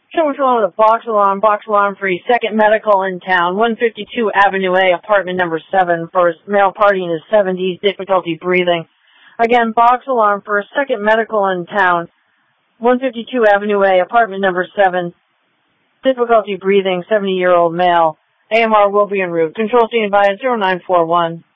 Control of the box alarm free, second medical in town, 152 Avenue A, apartment number 7, for male party in his 70s, difficulty breathing. Again, box alarm for a second medical in town, 152 Avenue A, apartment number 7, difficulty breathing, 70-year-old male. AMR will be en route. Control standing by at 0941.